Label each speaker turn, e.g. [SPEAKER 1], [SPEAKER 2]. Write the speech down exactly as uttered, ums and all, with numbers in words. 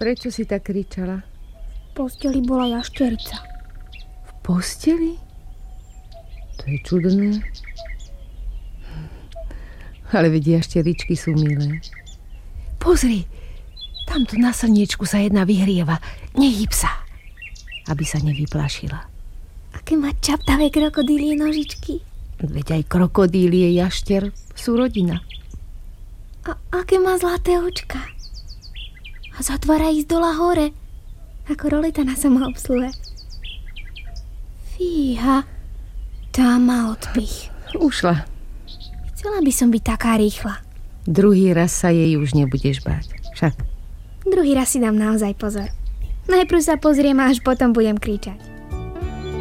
[SPEAKER 1] Prečo si tak kričala?
[SPEAKER 2] V posteli bola jašterica.
[SPEAKER 1] V posteli? To je čudné. Ale vedia, jašteričky sú milé. Pozri, tamto na slniečku sa jedna vyhrieva. Nehyb sa, aby sa nevyplašila.
[SPEAKER 2] Aké má čaptavé krokodílie nožičky.
[SPEAKER 1] Veď aj krokodílie, jašter sú rodina.
[SPEAKER 2] A aké má zlaté očka. A zatvára ísť dola hore, ako roleta na samoobsluhe. Fíha, tá má odpich.
[SPEAKER 1] Ušla.
[SPEAKER 2] Chcela by som byť taká rýchla.
[SPEAKER 1] Druhý raz sa jej už nebudeš báť. Však.
[SPEAKER 2] Druhý raz si dám naozaj pozor. Najprv sa pozriem a až potom budem kričať.